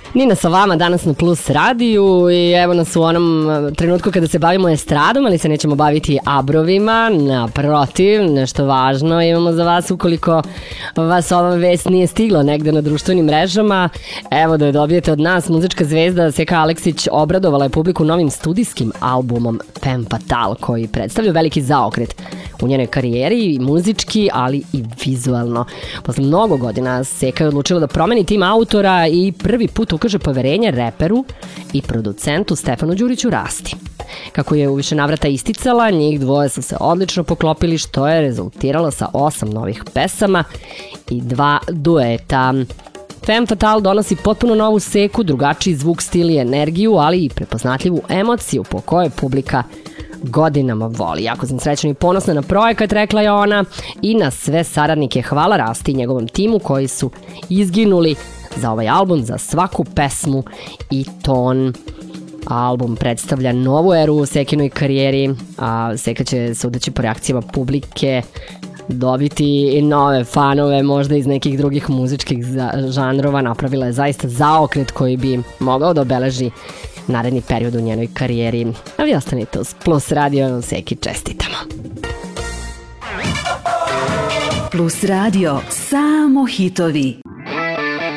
Nina sa vama danas na Plus radiju i evo nas u onom trenutku kada se bavimo estradom, ali se nećemo baviti abrovima, naprotiv, nešto važno imamo za vas ukoliko vas ova vest nije stigla negde na društvenim mrežama. Evo da je dobijete od nas, muzička zvezda Seka Aleksić obradovala je publiku novim studijskim albumom Femme Fatale koji predstavlja veliki zaokret u njenoj karijeri, muzički, ali i vizualno. Posle mnogo godina Seka je odlučila da promeni tim autora i prvi put ukaže poverenje reperu i producentu Stefanu Đuriću Rasti. Kako je u više navrata isticala, njih dvoje su se odlično poklopili, što je rezultiralo sa 8 novih pesama i 2 dueta. Femme Fatale donosi potpuno novu Seku, drugačiji zvuk, stil i energiju, ali i prepoznatljivu emociju po kojoj publika godinama voli. Jako sam srećna i ponosna na projekat, rekla je ona, i na sve saradnike. Hvala Rasti i njegovom timu koji su izginuli za ovaj album, za svaku pesmu i ton. Album predstavlja novu eru u Sekinoj karijeri, a Seka će, sudeći po reakcijama publike, dobiti i nove fanove, možda iz nekih drugih muzičkih žanrova. Napravila je zaista zaokret koji bi mogao da obeleži naredni period u njenoj karijeri. A vi ostanite uz Plus radio, Seki čestitamo. Plus radio, samo hitovi.